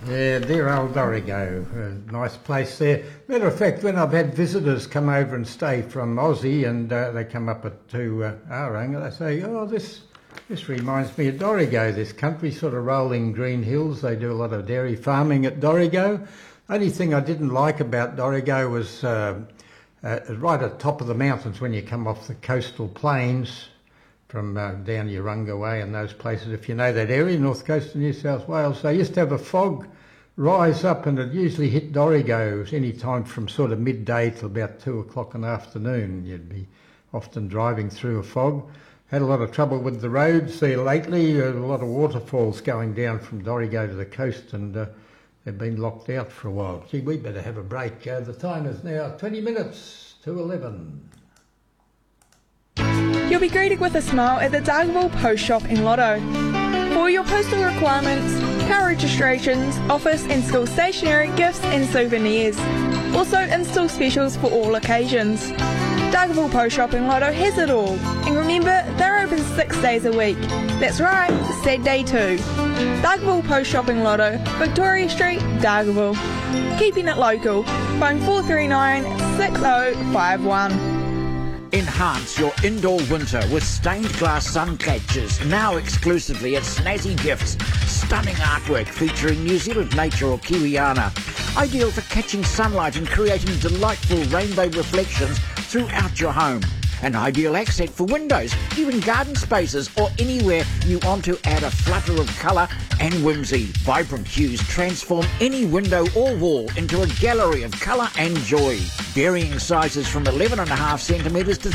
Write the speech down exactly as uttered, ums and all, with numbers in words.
Yeah, dear old Dorigo, a nice place there. Matter of fact, when I've had visitors come over and stay from Aussie and uh, they come up at, to uh, Aranga, they say, oh, this this reminds me of Dorigo, this country, sort of rolling green hills. They do a lot of dairy farming at Dorigo. Only thing I didn't like about Dorigo was uh, uh, right at the top of the mountains when you come off the coastal plains from uh, down Urunga Way and those places. If you know that area, north coast of New South Wales, they used to have a fog rise up, and it usually hit Dorigo any time from sort of midday till about two o'clock in the afternoon. You'd be often driving through a fog. Had a lot of trouble with the roads there lately. A lot of waterfalls going down from Dorigo to the coast, and uh, they've been locked out for a while. Gee, we better have a break. Uh, the time is now twenty minutes to eleven. You'll be greeted with a smile at the Dargaville Post Shop in Lotto. For your postal requirements, car registrations, office and school stationery, gifts and souvenirs. Also in-store specials for all occasions. Dargaville Post Shop in Lotto has it all. And remember, they're open six days a week. That's right, Saturday too. Dargaville Post Shop in Lotto, Victoria Street, Dargaville. Keeping it local. Phone four three nine, six oh five one. Enhance your indoor winter with stained glass sun catchers, now exclusively at Snazzy Gifts. Stunning artwork featuring New Zealand nature or Kiwiana. Ideal for catching sunlight and creating delightful rainbow reflections throughout your home. An ideal accent for windows, even garden spaces, or anywhere you want to add a flutter of colour and whimsy. Vibrant hues transform any window or wall into a gallery of colour and joy. Varying sizes from eleven and a half centimetres to